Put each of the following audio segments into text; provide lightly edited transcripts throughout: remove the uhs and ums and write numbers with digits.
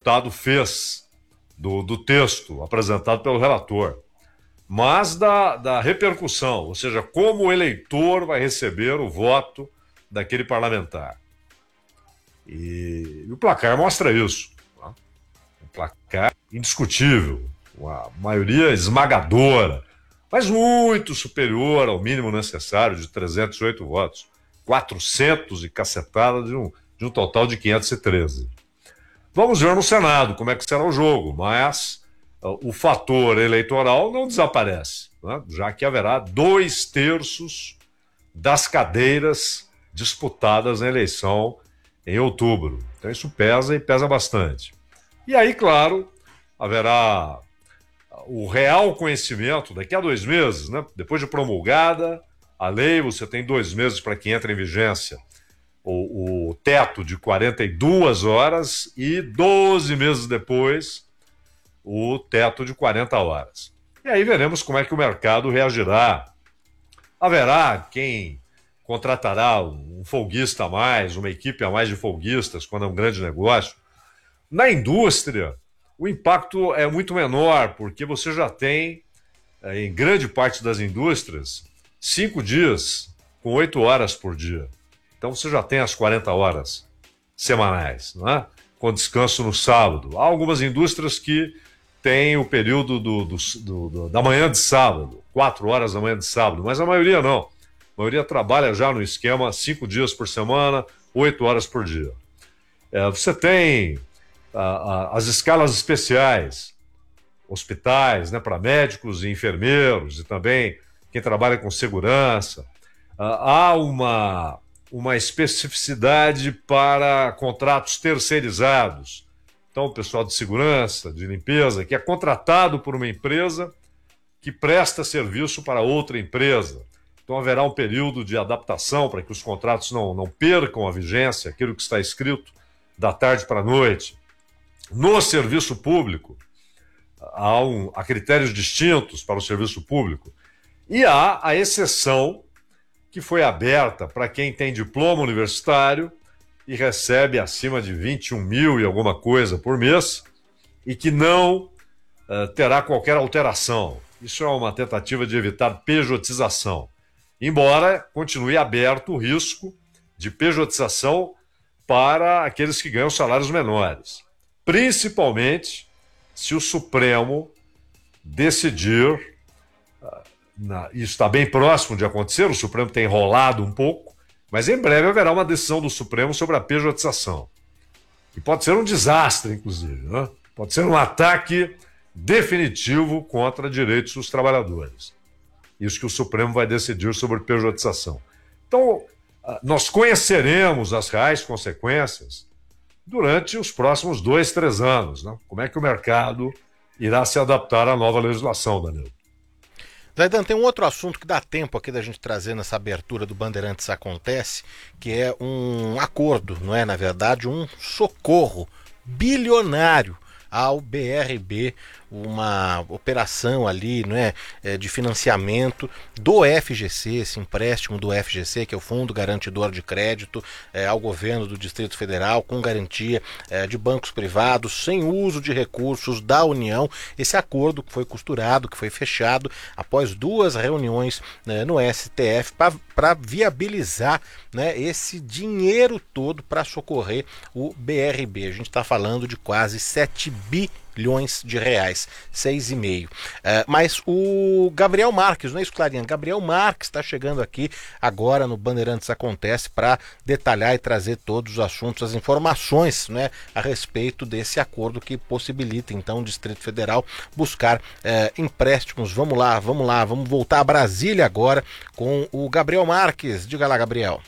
deputado fez do texto apresentado pelo relator, mas da repercussão, ou seja, como o eleitor vai receber o voto daquele parlamentar. E o placar mostra isso. Tá? Um placar indiscutível, uma maioria esmagadora, mas muito superior ao mínimo necessário de 308 votos. 400 e cacetada de um total de 513. Vamos ver no Senado como é que será o jogo, mas o fator eleitoral não desaparece, né? Já que haverá 2/3 das cadeiras disputadas na eleição em outubro. Então isso pesa e pesa bastante. E aí, claro, haverá o real conhecimento daqui a 2 meses, né? Depois de promulgada a lei, você tem 2 meses para que entre em vigência o teto de 42 horas e 12 meses depois o teto de 40 horas. E aí veremos como é que o mercado reagirá. Haverá quem contratará um folguista a mais, uma equipe a mais de folguistas, quando é um grande negócio. Na indústria, o impacto é muito menor, porque você já tem, em grande parte das indústrias, 5 dias com 8 horas por dia. Então você já tem as 40 horas semanais, não é? Com descanso no sábado. Há algumas indústrias que têm o período da manhã de sábado, 4 horas da manhã de sábado, mas a maioria não. A maioria trabalha já no esquema 5 dias por semana, 8 horas por dia. Você tem as escalas especiais, hospitais, né, para médicos e enfermeiros e também quem trabalha com segurança. Há uma especificidade para contratos terceirizados. Então, o pessoal de segurança, de limpeza, que é contratado por uma empresa que presta serviço para outra empresa. Então, haverá um período de adaptação para que os contratos não percam a vigência, aquilo que está escrito, da tarde para a noite. No serviço público, há critérios distintos para o serviço público. E há a exceção que foi aberta para quem tem diploma universitário e recebe acima de 21 mil e alguma coisa por mês e que não terá qualquer alteração. Isso é uma tentativa de evitar pejotização. Embora continue aberto o risco de pejotização para aqueles que ganham salários menores. Principalmente se o Supremo decidir, isso está bem próximo de acontecer, o Supremo tem enrolado um pouco, mas em breve haverá uma decisão do Supremo sobre a pejotização. E pode ser um desastre, inclusive, né? Pode ser um ataque definitivo contra direitos dos trabalhadores. Isso que o Supremo vai decidir sobre pejotização. Então, nós conheceremos as reais consequências durante os próximos 2, 3 anos, né? Como é que o mercado irá se adaptar à nova legislação, Danilo? Zaidan, tem um outro assunto que dá tempo aqui da gente trazer nessa abertura do Bandeirantes Acontece, que é um acordo, não é? Na verdade, um socorro bilionário ao BRB, uma operação ali, não é, de financiamento do FGC, esse empréstimo do FGC, que é o Fundo Garantidor de Crédito, ao governo do Distrito Federal, com garantia de bancos privados, sem uso de recursos da União. Esse acordo que foi costurado, que foi fechado após 2 reuniões no STF para viabilizar, né, esse dinheiro todo para socorrer o BRB. A gente está falando de quase 7 bilhões de reais, 6,5. Mas o Gabriel Marques, não é isso, Clarinha? Gabriel Marques está chegando aqui agora no Bandeirantes Acontece para detalhar e trazer todos os assuntos, as informações, né, a respeito desse acordo que possibilita então o Distrito Federal buscar empréstimos. Vamos lá, vamos voltar a Brasília agora com o Gabriel Marques. Diga lá, Gabriel.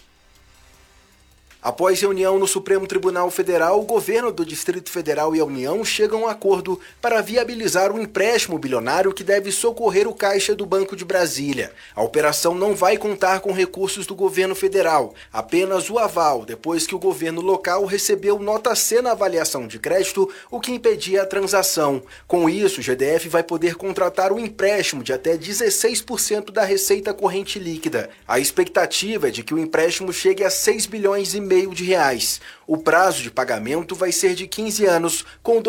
Após reunião no Supremo Tribunal Federal, o governo do Distrito Federal e a União chegam a um acordo para viabilizar um empréstimo bilionário que deve socorrer o caixa do Banco de Brasília. A operação não vai contar com recursos do governo federal, apenas o aval, depois que o governo local recebeu nota C na avaliação de crédito, o que impedia a transação. Com isso, o GDF vai poder contratar um empréstimo de até 16% da receita corrente líquida. A expectativa é de que o empréstimo chegue a 6 bilhões e meio de reais. O prazo de pagamento vai ser de 15 anos, com